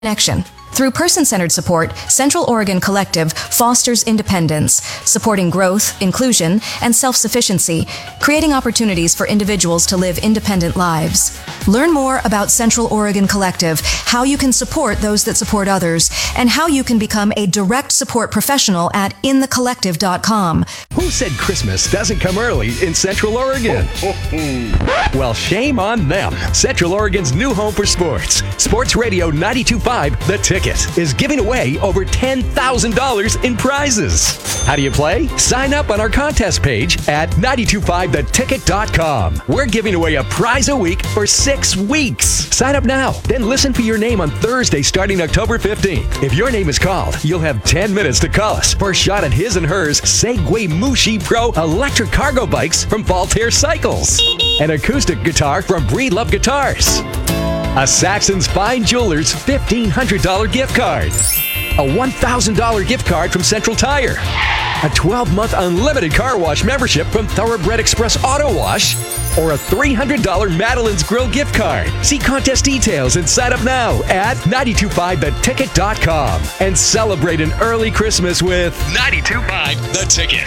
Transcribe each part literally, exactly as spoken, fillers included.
Connection. Through person-centered support, Central Oregon Collective fosters independence, supporting growth, inclusion, and self-sufficiency, creating opportunities for individuals to live independent lives. Learn more about Central Oregon Collective, how you can support those that support others, and how you can become a direct support professional at in the collective dot com. Who said Christmas doesn't come early in Central Oregon? Well, shame on them. Central Oregon's new home for sports, Sports Radio ninety-two point five, The Ticket, is giving away over ten thousand dollars in prizes. How do you play? Sign up on our contest page at ninety-two point five the ticket dot com. We're giving away a prize a week for six weeks. Sign up now, then listen for your name on Thursday starting October fifteenth. If your name is called, you'll have ten minutes to call us for a shot at his and hers Segway Mushi Pro electric cargo bikes from Voltaire Cycles, an acoustic guitar from Breedlove Guitars, a Saxon's Fine Jewelers fifteen hundred dollars gift card, a one thousand dollars gift card from Central Tire, a twelve-month unlimited car wash membership from Thoroughbred Express Auto Wash, or a three hundred dollars Madeline's Grill gift card. See contest details and sign up now at ninety-two point five the ticket dot com and celebrate an early Christmas with ninety-two point five The Ticket.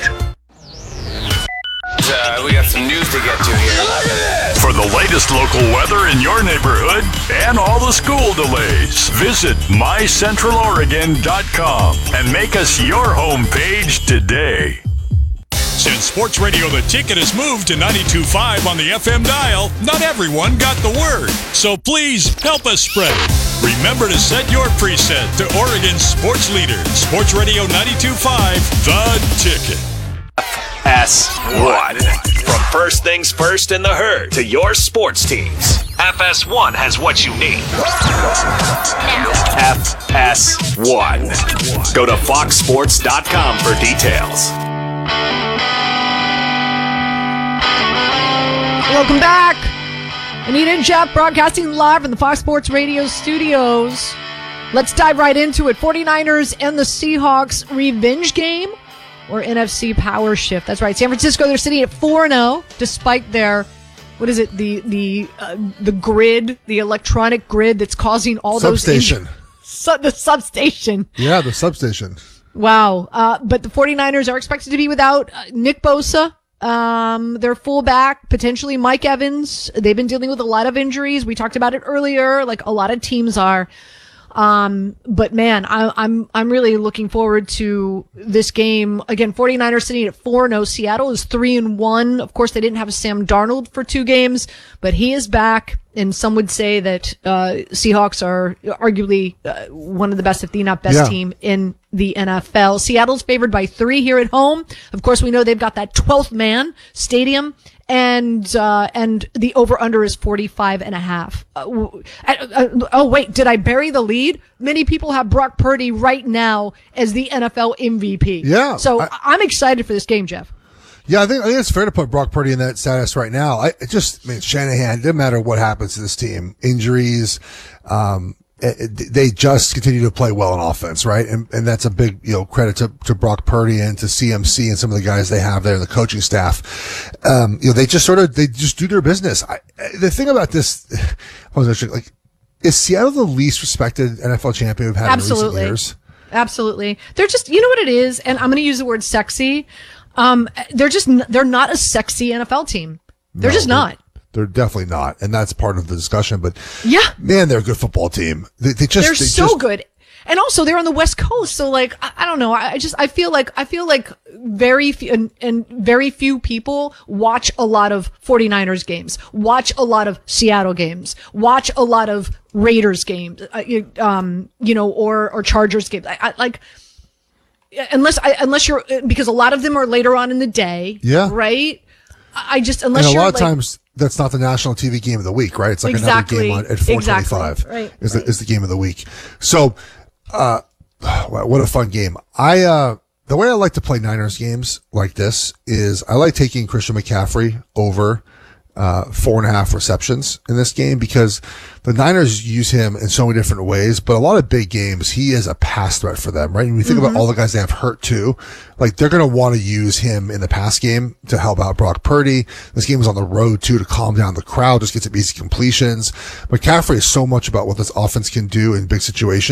Uh, we got some news to get to here. Look at this! For the latest local weather in your neighborhood and all the school delays, visit my central oregon dot com and make us your homepage today. Since Sports Radio The Ticket has moved to ninety-two point five on the F M dial, not everyone got the word. So please help us spread it. Remember to set your preset to Oregon's sports leader, Sports Radio ninety-two point five The Ticket. S one. From first things first in the herd to your sports teams, F S one has what you need. F S one. Go to fox sports dot com for details. Welcome back. Anita and Jeff broadcasting live from the Fox Sports Radio studios. Let's dive right into it. forty-niners and the Seahawks revenge game, or N F C power shift. That's right. San Francisco, they're sitting at four and oh despite their, what is it, the the uh, the grid, the electronic grid that's causing all substation. those... Substation. Su- the substation. Yeah, the substation. Wow. Uh, but the forty-niners are expected to be without uh, Nick Bosa, um, their fullback, potentially Mike Evans. They've been dealing with a lot of injuries. We talked about it earlier, like a lot of teams are. Um, but man, I, I'm, I'm really looking forward to this game. Again, forty-niners sitting at four and oh. Seattle is three and one. Of course, they didn't have Sam Darnold for two games, but he is back. And some would say that, uh, Seahawks are arguably uh, one of the best, if the not best yeah. team in the N F L. Seattle's favored by three here at home. Of course, we know they've got that twelfth man stadium. And, uh, and the over-under is forty-five and a half. Uh, uh, uh, oh, wait, did I bury the lead? Many people have Brock Purdy right now as the N F L M V P. Yeah. So I, I'm excited for this game, Jeff. Yeah, I think, I think it's fair to put Brock Purdy in that status right now. I it just, I mean, Shanahan, it doesn't matter what happens to this team. Injuries, um, it, they just continue to play well on offense, right? And, and that's a big, you know, credit to, to Brock Purdy and to C M C and some of the guys they have there, the coaching staff. Um, you know, they just sort of, they just do their business. I, the thing about this, I was actually like, is Seattle the least respected N F L champion we've had Absolutely. in recent years? Absolutely. They're just, you know what it is? And I'm going to use the word sexy. Um, they're just, they're not a sexy N F L team. They're No, just not. They're definitely not, and that's part of the discussion. But yeah, man, they're a good football team. They, they just they're they so just, good, and also they're on the West Coast. So like, I, I don't know. I, I just I feel like I feel like very few and, and very few people watch a lot of forty-niners games, watch a lot of Seattle games, watch a lot of Raiders games, uh, um, you know, or or Chargers games. I, I like. Unless I, unless you're, because a lot of them are later on in the day. Yeah. Right. I just, unless and a you're lot of like, times that's not the national T V game of the week, right? It's like exactly, another game on at four twenty-five exactly, right, is, right. the, is the game of the week. So, uh, what a fun game. I, uh, the way I like to play Niners games like this is I like taking Christian McCaffrey over, uh, four and a half receptions in this game because the Niners use him in so many different ways, but a lot of big games, he is a pass threat for them, right? And when you think mm-hmm. about all the guys they have hurt too, like they're going to want to use him in the pass game to help out Brock Purdy. This game is on the road too to calm down the crowd, just get some easy completions. McCaffrey is so much about what this offense can do in big situations.